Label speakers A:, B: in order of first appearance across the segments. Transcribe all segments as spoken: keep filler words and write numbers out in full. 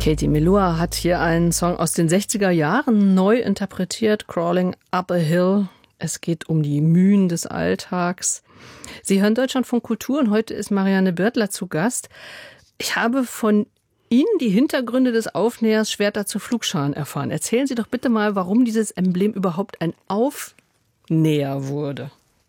A: Katie Melua hat hier einen Song aus den sechziger Jahren neu interpretiert, Crawling Up a Hill. Es geht um die Mühen des Alltags. Sie hören Deutschlandfunk Kultur und heute ist Marianne Birtler zu Gast. Ich habe von Ihnen die Hintergründe des Aufnähers Schwerter zu Pflugscharen erfahren. Erzählen Sie doch bitte mal, warum dieses Emblem überhaupt ein Aufnäher wurde.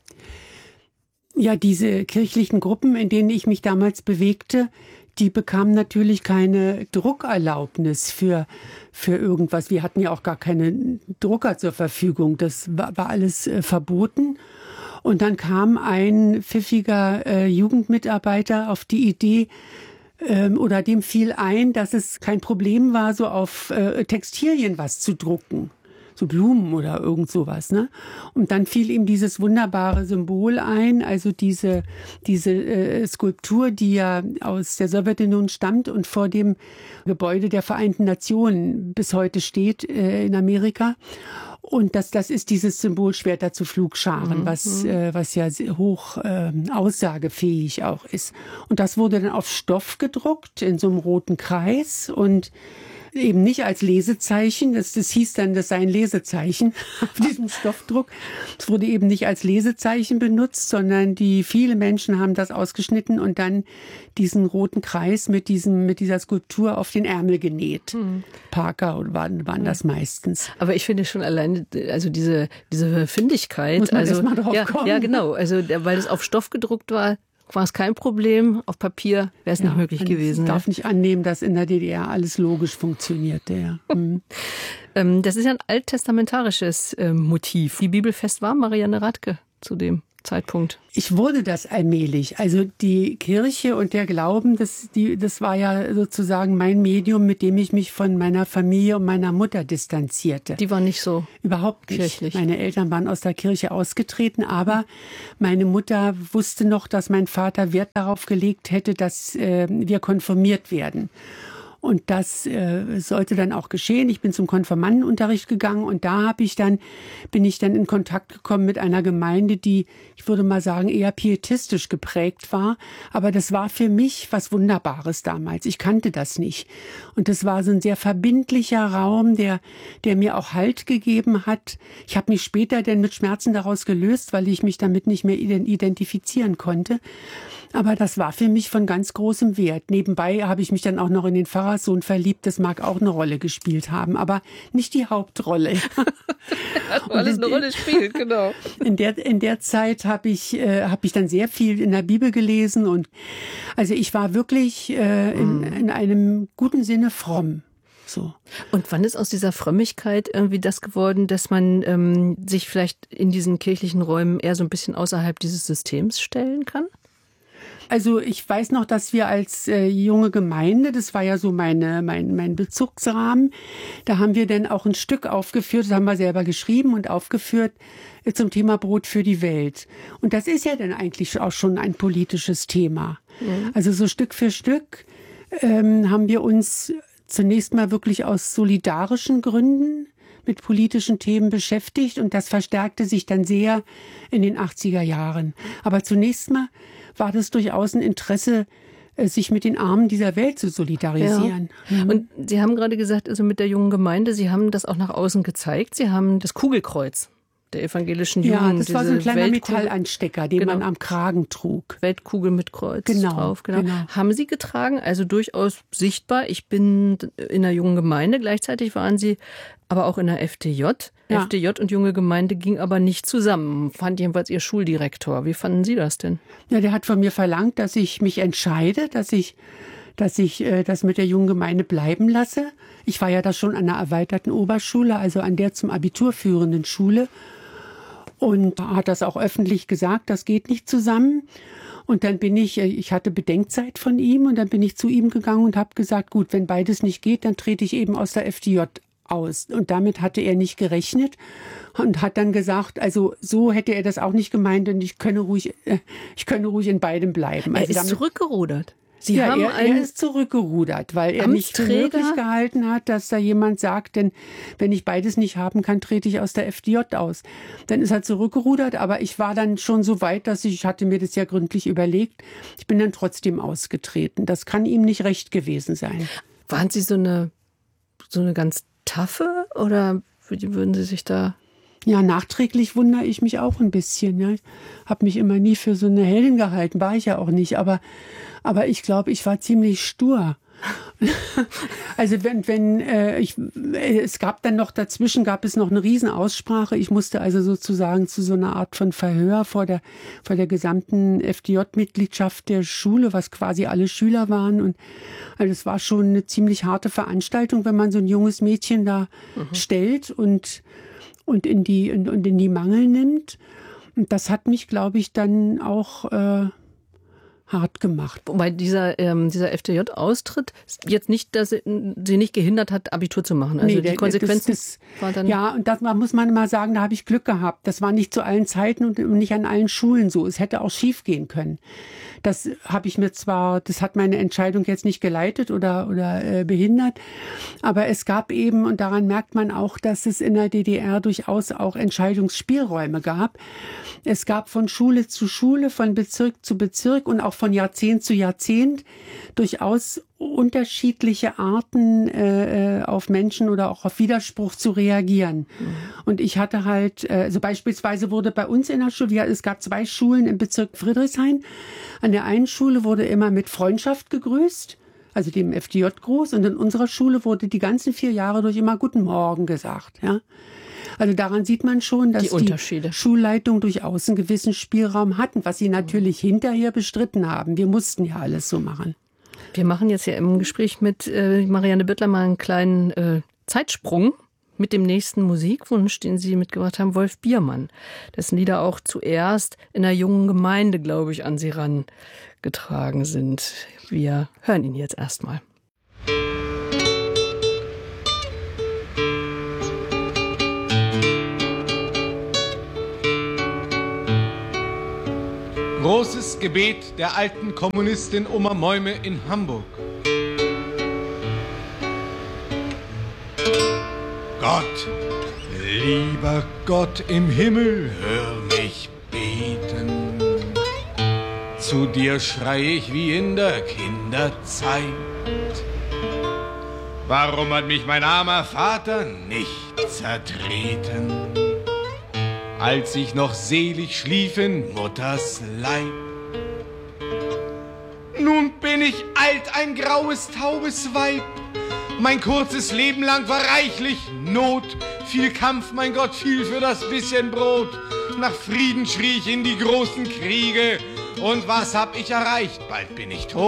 B: Ja, diese kirchlichen Gruppen, in denen ich mich damals bewegte, die bekamen natürlich keine Druckerlaubnis für, für irgendwas. Wir hatten ja auch gar keine Drucker zur Verfügung. Das war, war alles äh, verboten. Und dann kam ein pfiffiger äh, Jugendmitarbeiter auf die Idee, ähm, oder dem fiel ein, dass es kein Problem war, so auf äh, Textilien was zu drucken. So Blumen oder irgend sowas, ne? Und dann fiel ihm dieses wunderbare Symbol ein, also diese, diese äh, Skulptur, die ja aus der Sowjetunion stammt und vor dem Gebäude der Vereinten Nationen bis heute steht äh, in Amerika. Und das, das ist dieses Symbol Schwerter zu Pflugscharen, mhm. was, äh, was ja hoch äh, aussagefähig auch ist. Und das wurde dann auf Stoff gedruckt in so einem roten Kreis und eben nicht als Lesezeichen, das, das hieß dann, das sei ein Lesezeichen auf diesem Stoffdruck. Es wurde eben nicht als Lesezeichen benutzt, sondern die viele Menschen haben das ausgeschnitten und dann diesen roten Kreis mit diesem mit dieser Skulptur auf den Ärmel genäht. Hm. Parker waren, waren das meistens.
A: Aber ich finde schon alleine, also diese diese Findigkeit,
B: muss man
A: also
B: erst mal drauf
A: ja,
B: kommen.
A: Ja, genau, also weil es auf Stoff gedruckt war, war es kein Problem. Auf Papier wäre es ja nicht möglich gewesen.
B: Ich darf ja. nicht annehmen, dass in der D D R alles logisch funktionierte. Ja. Mhm.
A: Das ist ja ein alttestamentarisches Motiv. Wie bibelfest war Marianne Radke zu dem Zeitpunkt?
B: Ich wurde das allmählich. Also die Kirche und der Glauben, das, die, das war ja sozusagen mein Medium, mit dem ich mich von meiner Familie und meiner Mutter distanzierte.
A: Die war nicht so
B: Überhaupt nicht.
A: Kirchlich.
B: Meine Eltern waren aus der Kirche ausgetreten, aber meine Mutter wusste noch, dass mein Vater Wert darauf gelegt hätte, dass äh, wir konfirmiert werden. Und das äh, sollte dann auch geschehen. Ich bin zum Konfirmandenunterricht gegangen und da habe ich dann, bin ich dann in Kontakt gekommen mit einer Gemeinde, die, ich würde mal sagen, eher pietistisch geprägt war. Aber das war für mich was Wunderbares damals. Ich kannte das nicht. Und das war so ein sehr verbindlicher Raum, der, der mir auch Halt gegeben hat. Ich habe mich später dann mit Schmerzen daraus gelöst, weil ich mich damit nicht mehr identifizieren konnte. Aber das war für mich von ganz großem Wert. Nebenbei habe ich mich dann auch noch in den Pfarrerssohn verliebt. Das mag auch eine Rolle gespielt haben, aber nicht die Hauptrolle.
A: Hat alles eine Rolle spielt, genau.
B: In der, in der Zeit habe ich, äh, habe ich dann sehr viel in der Bibel gelesen. Und also ich war wirklich äh, in, in einem guten Sinne fromm. So.
A: Und wann ist aus dieser Frömmigkeit irgendwie das geworden, dass man ähm, sich vielleicht in diesen kirchlichen Räumen eher so ein bisschen außerhalb dieses Systems stellen kann?
B: Also ich weiß noch, dass wir als äh, junge Gemeinde, das war ja so meine, mein, mein Bezugsrahmen, da haben wir dann auch ein Stück aufgeführt, das haben wir selber geschrieben und aufgeführt äh, zum Thema Brot für die Welt. Und das ist ja dann eigentlich auch schon ein politisches Thema. Mhm. Also so Stück für Stück ähm, haben wir uns zunächst mal wirklich aus solidarischen Gründen mit politischen Themen beschäftigt und das verstärkte sich dann sehr in den achtziger Jahren. Aber zunächst mal war das durchaus ein Interesse, sich mit den Armen dieser Welt zu solidarisieren.
A: Ja. Mhm. Und Sie haben gerade gesagt, also mit der jungen Gemeinde, Sie haben das auch nach außen gezeigt. Sie haben das Kugelkreuz der evangelischen Jugend.
B: Ja, das war so ein kleiner
A: Weltkugel
B: Metallanstecker, den
A: genau.
B: man am Kragen trug.
A: Weltkugel mit Kreuz
B: genau,
A: drauf. Genau.
B: genau.
A: Haben Sie getragen, also durchaus sichtbar. Ich bin in der jungen Gemeinde, gleichzeitig waren Sie aber auch in der F D J. Ja. F D J und junge Gemeinde ging aber nicht zusammen, fand jedenfalls Ihr Schuldirektor. Wie fanden Sie das denn?
B: Ja, der hat von mir verlangt, dass ich mich entscheide, dass ich dass ich äh, das mit der jungen Gemeinde bleiben lasse. Ich war ja da schon an einer erweiterten Oberschule, also an der zum Abitur führenden Schule. Und hat das auch öffentlich gesagt, das geht nicht zusammen. Und dann bin ich, ich hatte Bedenkzeit von ihm und dann bin ich zu ihm gegangen und habe gesagt, gut, wenn beides nicht geht, dann trete ich eben aus der F D J aus. Und damit hatte er nicht gerechnet und hat dann gesagt, also so hätte er das auch nicht gemeint und ich könne ruhig, ich könne ruhig in beidem bleiben.
A: Er
B: also
A: ist
B: damit,
A: zurückgerudert. Sie
B: ja,
A: haben
B: er, er ist zurückgerudert, weil er nicht für möglich gehalten hat, dass da jemand sagt, denn wenn ich beides nicht haben kann, trete ich aus der F D J aus. Dann ist er zurückgerudert, aber ich war dann schon so weit, dass ich, ich hatte mir das ja gründlich überlegt, ich bin dann trotzdem ausgetreten. Das kann ihm nicht recht gewesen sein.
A: Waren Sie so eine, so eine ganz taffe oder wie würden Sie sich da...
B: Ja, nachträglich wundere ich mich auch ein bisschen. Ja. Ich habe mich immer nie für so eine Heldin gehalten, war ich ja auch nicht. Aber, aber ich glaube, ich war ziemlich stur. Also wenn, wenn äh, ich, äh, es gab dann noch dazwischen, gab es noch eine Riesenaussprache. Ich musste also sozusagen zu so einer Art von Verhör vor der, vor der gesamten F D J-Mitgliedschaft der Schule, was quasi alle Schüler waren. Und also es war schon eine ziemlich harte Veranstaltung, wenn man so ein junges Mädchen da mhm. stellt und, und, in die, und, und in die Mangel nimmt. Und das hat mich, glaube ich, dann auch... Äh, hart gemacht.
A: Wobei dieser, ähm, dieser F D J-Austritt jetzt nicht, dass sie, sie nicht gehindert hat, Abitur zu machen. Also
B: nee,
A: die Konsequenzen
B: das, das,
A: war dann...
B: Ja, und das muss man mal sagen, da habe ich Glück gehabt. Das war nicht zu allen Zeiten und nicht an allen Schulen so. Es hätte auch schief gehen können. Das habe ich mir zwar, das hat meine Entscheidung jetzt nicht geleitet oder, oder äh, behindert, aber es gab eben, und daran merkt man auch, dass es in der D D R durchaus auch Entscheidungsspielräume gab. Es gab von Schule zu Schule, von Bezirk zu Bezirk und auch von Jahrzehnt zu Jahrzehnt durchaus unterschiedliche Arten äh, auf Menschen oder auch auf Widerspruch zu reagieren. Mhm. Und ich hatte halt, äh, also beispielsweise wurde bei uns in der Schule, ja, es gab zwei Schulen im Bezirk Friedrichshain. An der einen Schule wurde immer mit Freundschaft gegrüßt, also dem F D J-Gruß, und in unserer Schule wurde die ganzen vier Jahre durch immer Guten Morgen gesagt, ja. Also daran sieht man schon, dass die, die Schulleitung durchaus einen gewissen Spielraum hatten, was sie natürlich hinterher bestritten haben. Wir mussten ja alles so machen.
A: Wir machen jetzt ja im Gespräch mit äh, Marianne Büttler mal einen kleinen äh, Zeitsprung mit dem nächsten Musikwunsch, den Sie mitgebracht haben, Wolf Biermann, dessen Lieder auch zuerst in einer jungen Gemeinde, glaube ich, an Sie rangetragen sind. Wir hören ihn jetzt erstmal.
C: Großes Gebet der alten Kommunistin Oma Mäume in Hamburg. Gott, lieber Gott im Himmel, hör mich beten. Zu dir schrei ich wie in der Kinderzeit. Warum hat mich mein armer Vater nicht zertreten, als ich noch selig schlief in Mutters Leib? Nun bin ich alt, ein graues, taubes Weib. Mein kurzes Leben lang war reichlich Not. Viel Kampf, mein Gott, viel für das bisschen Brot. Nach Frieden schrie ich in die großen Kriege. Und was hab ich erreicht? Bald bin ich tot.